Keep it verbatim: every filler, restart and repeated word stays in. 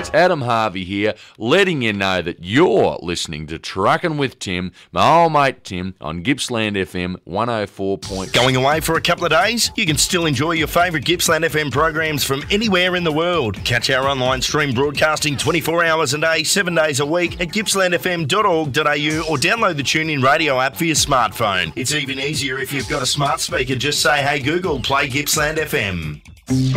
It's Adam Harvey here, letting you know that you're listening to Truckin' with Tim, my old mate Tim, on Gippsland F M one oh four point Going away for a couple of days? You can still enjoy your favourite Gippsland F M programs from anywhere in the world. Catch our online stream broadcasting twenty-four hours a day, seven days a week at gippsland f m dot org dot a u or download the TuneIn Radio app for your smartphone. It's even easier if you've got a smart speaker. Just say, hey Google, play Gippsland F M.